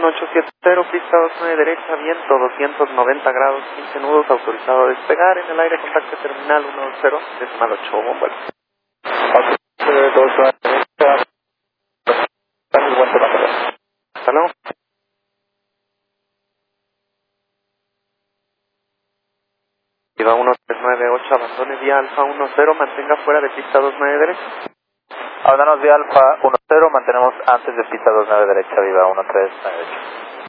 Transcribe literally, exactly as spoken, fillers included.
uno ocho siete cero, pista dos nueve derecha, viento doscientos noventa grados, quince nudos, autorizado a despegar, en el aire contacto terminal uno dos cero, decimal ocho, bomba. dos nueve derecha, hasta luego. Viva uno tres nueve ocho, abandone vía Alfa uno cero, mantenga fuera de pista dos nueve derecha. Abandonos vía Alfa uno cero, mantenemos antes de pista dos nueve derecha, viva uno tres nueve ocho.